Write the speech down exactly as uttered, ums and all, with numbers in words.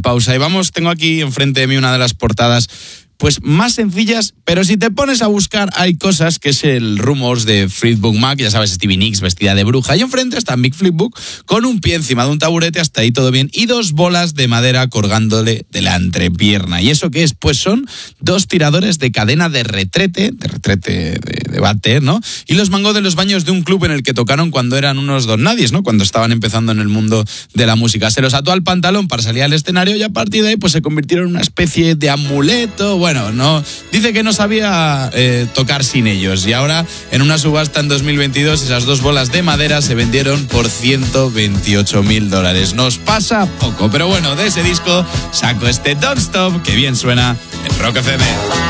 pausa. Y vamos, tengo aquí enfrente de mí una de las portadas pues más sencillas, pero si te pones a buscar hay cosas, que es el Rumors de Fleetwood Mac, ya sabes, Stevie Nicks vestida de bruja, y enfrente está Mick Fleetwood con un pie encima de un taburete, hasta ahí todo bien, y dos bolas de madera colgándole de la entrepierna. ¿Y eso qué es? Pues son dos tiradores de cadena de retrete, de retrete de, de bate, ¿no? Y los mangó de los baños de un club en el que tocaron cuando eran unos don nadies, ¿no? Cuando estaban empezando en el mundo de la música. Se los ató al pantalón para salir al escenario y a partir de ahí pues se convirtieron en una especie de amuleto. Bueno, no, dice que no sabía eh, tocar sin ellos, y ahora en una subasta en dos mil veintidós esas dos bolas de madera se vendieron por ciento veintiocho mil dólares. Nos pasa poco, pero bueno, de ese disco saco este Don't Stop, que bien suena en Rock F M.